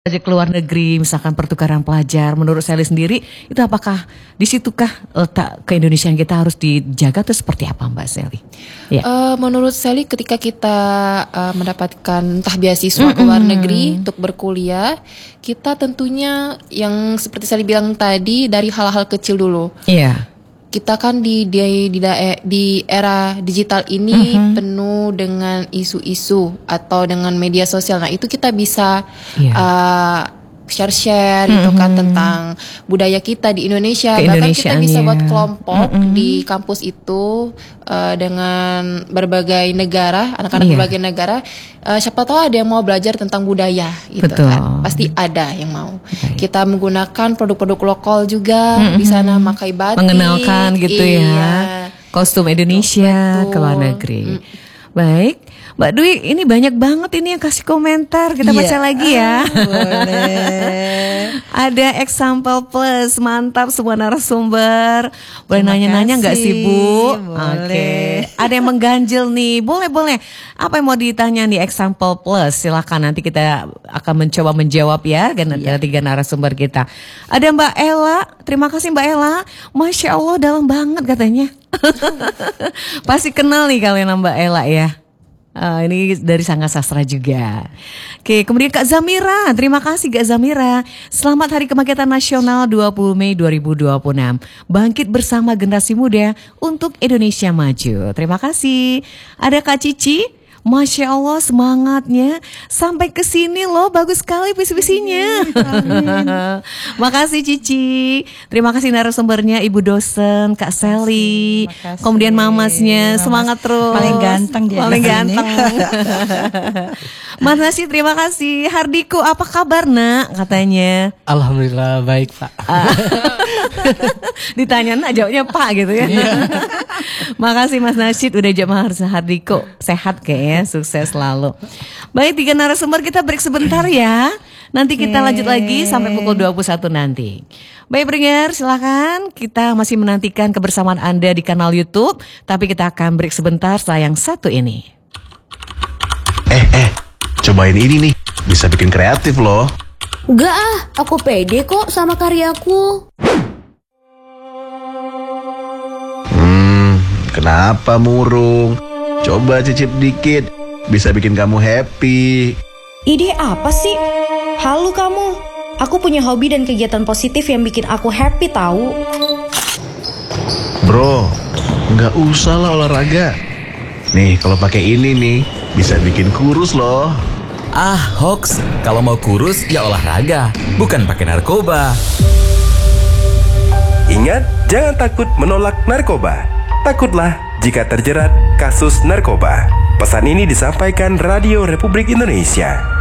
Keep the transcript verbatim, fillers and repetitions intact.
Aja ke luar negeri, misalkan pertukaran pelajar, menurut Sally sendiri itu apakah di situkah letak keindonesiaan kita harus dijaga atau seperti apa Mbak Sally? Ya. Uh, menurut Sally ketika kita uh, mendapatkan entah beasiswa mm-hmm. ke luar negeri untuk berkuliah, kita tentunya yang seperti Sally bilang tadi dari hal-hal kecil dulu. Iya. Yeah. Kita kan di di di, di era digital ini mm-hmm. penuh dengan isu-isu atau dengan media sosial. Nah itu kita bisa yeah. uh, share-share mm-hmm. itu kan tentang budaya kita di Indonesia. Bahkan kita bisa buat kelompok mm-hmm. di kampus itu uh, dengan berbagai negara, anak-anak yeah. berbagai negara. Uh, siapa tahu ada yang mau belajar tentang budaya gitu. Betul. Kan. Pasti ada yang mau. Baik. Kita menggunakan produk-produk lokal juga mm-hmm. di sana, makai batik, mengenalkan gitu iya. ya. Kostum Indonesia ke luar negeri. Mm. Baik, Mbak Dwi, ini banyak banget ini yang kasih komentar. Kita baca yeah. lagi ya. Boleh. Ada example plus, mantap semua narasumber. Boleh nanya-nanya nggak sih Bu? Oke. Okay. Ada yang mengganjil nih. Boleh boleh. Apa yang mau ditanya nih example plus? Silakan, nanti kita akan mencoba menjawab ya. Karena yeah. tiga narasumber kita. Ada Mbak Ella. Terima kasih Mbak Ella. Masya Allah dalam banget katanya. Pasti kenal nih kalian Mbak Ella ya. Uh, ini dari Sangga Sastra juga. Oke, kemudian Kak Zamira. Terima kasih Kak Zamira. Selamat Hari Kebangkitan Nasional dua puluh Mei dua ribu dua puluh enam. Bangkit bersama generasi muda untuk Indonesia maju. Terima kasih. Ada Kak Cici. Masya Allah semangatnya sampai ke sini loh, bagus sekali visi-visinya. Makasih Cici. Terima kasih narasumbernya Ibu dosen Kak Sally. Kemudian mamasnya Mamas. Semangat terus. Paling ganteng dia. Paling ganteng. Mas Nasi terima kasih. Hardiko apa kabar Nak katanya? Alhamdulillah baik Pak. Ditanya Nak jawabnya Pak gitu ya. Makasih Mas Nasid udah jawab Hardiko. Sehat kayaknya, sukses selalu. Baik, tiga narasumber kita break sebentar ya. Nanti kita okay. lanjut lagi sampai pukul dua puluh satu nanti. Baik pendengar, silakan. Kita masih menantikan kebersamaan Anda di kanal YouTube, tapi kita akan break sebentar setelah yang satu ini. Eh, eh, cobain ini nih. Bisa bikin kreatif loh. Enggak ah, aku pede kok sama karyaku. Hmm, kenapa murung? Coba cicip dikit, bisa bikin kamu happy. Ide apa sih? Halo kamu, aku punya hobi dan kegiatan positif yang bikin aku happy tahu. Bro, nggak usah lah olahraga. Nih, kalau pakai ini nih, bisa bikin kurus loh. Ah, hoax. Kalau mau kurus, ya olahraga, bukan pakai narkoba. Ingat, jangan takut menolak narkoba. Takutlah jika terjerat kasus narkoba. Pesan ini disampaikan Radio Republik Indonesia.